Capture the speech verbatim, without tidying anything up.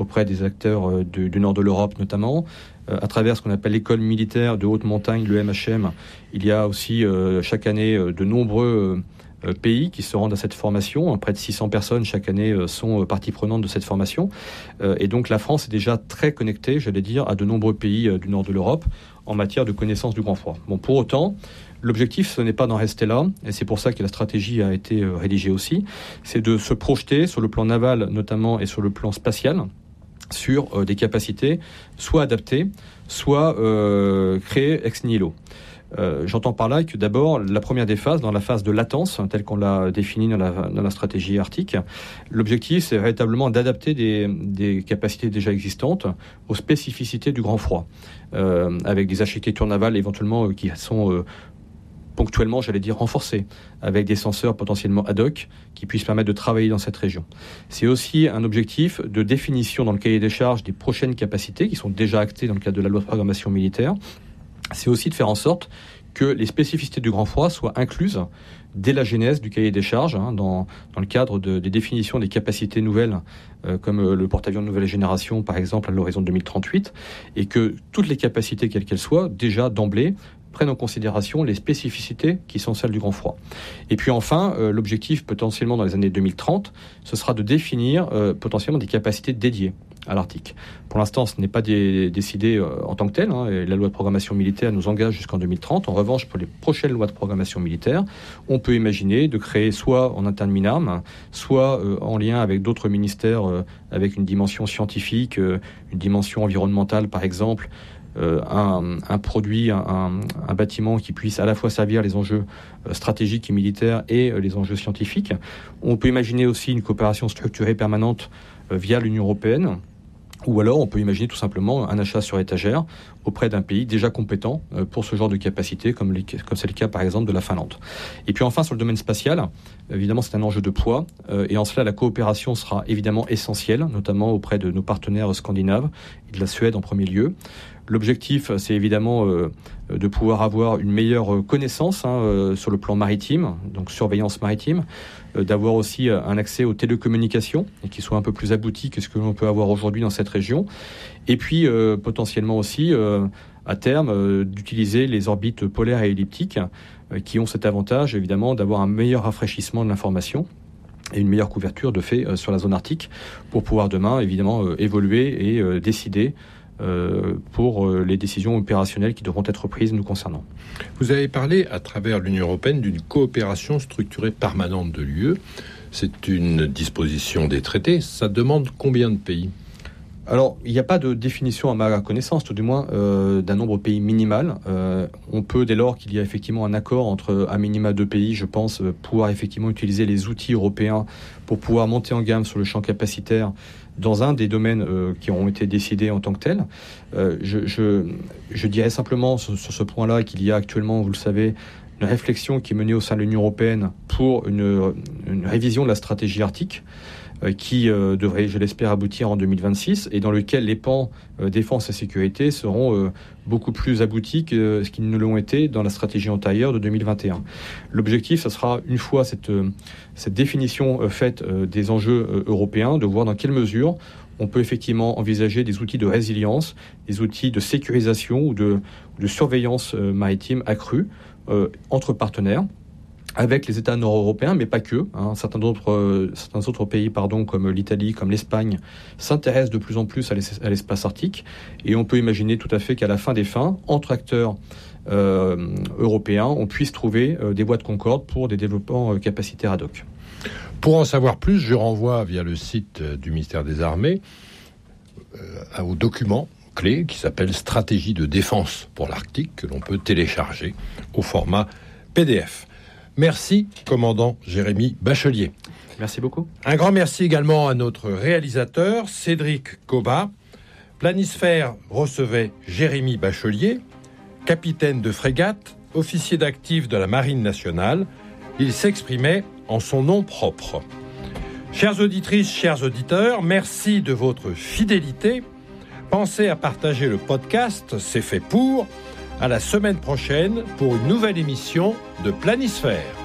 auprès des acteurs du, du nord de l'Europe notamment. Euh, à travers ce qu'on appelle l'école militaire de haute montagne, le M H M, il y a aussi euh, chaque année de nombreux euh, pays qui se rendent à cette formation. Près de six cents personnes chaque année euh, sont partie prenante de cette formation. Euh, et donc la France est déjà très connectée, j'allais dire, à de nombreux pays euh, du nord de l'Europe en matière de connaissance du grand froid. Bon, pour autant, l'objectif, ce n'est pas d'en rester là, et c'est pour ça que la stratégie a été euh, rédigée aussi, c'est de se projeter sur le plan naval notamment et sur le plan spatial, sur euh, des capacités soit adaptées, soit euh, créées ex nihilo. Euh, j'entends par là que d'abord, la première des phases, dans la phase de latence, hein, telle qu'on l'a définie dans la, dans la stratégie arctique, l'objectif, c'est véritablement d'adapter des, des capacités déjà existantes aux spécificités du grand froid, euh, avec des architectures navales éventuellement euh, qui sont euh, ponctuellement, j'allais dire, renforcées, avec des senseurs potentiellement ad hoc qui puissent permettre de travailler dans cette région. C'est aussi un objectif de définition dans le cahier des charges des prochaines capacités qui sont déjà actées dans le cadre de la loi de programmation militaire. C'est aussi de faire en sorte que les spécificités du grand froid soient incluses dès la genèse du cahier des charges, hein, dans, dans le cadre de, des définitions des capacités nouvelles, euh, comme euh, le porte-avions de nouvelle génération, par exemple, à l'horizon deux mille trente-huit, et que toutes les capacités, quelles qu'elles soient, déjà d'emblée, prennent en considération les spécificités qui sont celles du grand froid. Et puis enfin, euh, l'objectif potentiellement dans les années deux mille trente, ce sera de définir euh, potentiellement des capacités dédiées à l'Arctique. Pour l'instant, ce n'est pas dé- décidé euh, en tant que tel, hein, et la loi de programmation militaire nous engage jusqu'en deux mille trente. En revanche, pour les prochaines lois de programmation militaire, on peut imaginer de créer soit en interne MINARM, soit euh, en lien avec d'autres ministères, euh, avec une dimension scientifique, euh, une dimension environnementale par exemple, Euh, un, un produit, un, un bâtiment qui puisse à la fois servir les enjeux euh, stratégiques et militaires et euh, les enjeux scientifiques. On peut imaginer aussi une coopération structurée permanente euh, via l'Union européenne, ou alors on peut imaginer tout simplement un achat sur étagère auprès d'un pays déjà compétent euh, pour ce genre de capacité, comme, les, comme c'est le cas par exemple de la Finlande. Et puis enfin sur le domaine spatial, évidemment c'est un enjeu de poids, euh, et en cela la coopération sera évidemment essentielle, notamment auprès de nos partenaires scandinaves et de la Suède en premier lieu. L'objectif, c'est évidemment euh, de pouvoir avoir une meilleure connaissance hein, euh, sur le plan maritime, donc surveillance maritime, euh, d'avoir aussi euh, un accès aux télécommunications et qui soit un peu plus abouti que ce que l'on peut avoir aujourd'hui dans cette région. Et puis euh, potentiellement aussi, euh, à terme, euh, d'utiliser les orbites polaires et elliptiques euh, qui ont cet avantage évidemment d'avoir un meilleur rafraîchissement de l'information et une meilleure couverture de fait euh, sur la zone arctique pour pouvoir demain évidemment euh, évoluer et euh, décider Euh, pour euh, les décisions opérationnelles qui devront être prises nous concernant. Vous avez parlé à travers l'Union européenne d'une coopération structurée permanente de l'U E. C'est une disposition des traités. Ça demande combien de pays ? Alors, il n'y a pas de définition à ma connaissance, tout du moins, euh, d'un nombre de pays minimal. Euh, on peut, dès lors qu'il y a effectivement un accord entre à minima deux pays, je pense, euh, pouvoir effectivement utiliser les outils européens pour pouvoir monter en gamme sur le champ capacitaire dans un des domaines euh, qui ont été décidés en tant que tels. Euh, je, je, je dirais simplement sur, sur ce point-là qu'il y a actuellement, vous le savez, une réflexion qui est menée au sein de l'Union européenne pour une, une révision de la stratégie arctique, euh, qui euh, devrait, je l'espère, aboutir en deux mille vingt-six, et dans lequel les pans euh, défense et sécurité seront euh, beaucoup plus aboutis que ce qu'ils ne l'ont été dans la stratégie antérieure de deux mille vingt et un. L'objectif, ce sera, une fois cette, euh, cette définition euh, faite euh, des enjeux euh, européens, de voir dans quelle mesure on peut effectivement envisager des outils de résilience, des outils de sécurisation ou de, de surveillance euh, maritime accrue euh, entre partenaires, avec les États nord-européens, mais pas que. Hein. Certains, autres, euh, certains autres pays, pardon, comme l'Italie, comme l'Espagne, s'intéressent de plus en plus à, l'es- à l'espace arctique. Et on peut imaginer tout à fait qu'à la fin des fins, entre acteurs euh, européens, on puisse trouver euh, des voies de concorde pour des développements euh, capacitaires ad hoc. Pour en savoir plus, je renvoie via le site du ministère des Armées euh, au document clé qui s'appelle « Stratégie de défense pour l'Arctique » que l'on peut télécharger au format P D F. Merci, commandant Jérémy Bachelier. Merci beaucoup. Un grand merci également à notre réalisateur, Cédric Cobat. Planisphère recevait Jérémy Bachelier, capitaine de frégate, officier d'actif de la Marine nationale. Il s'exprimait en son nom propre. Chères auditrices, chers auditeurs, merci de votre fidélité. Pensez à partager le podcast, c'est fait pour. À la semaine prochaine pour une nouvelle émission de Planisphère.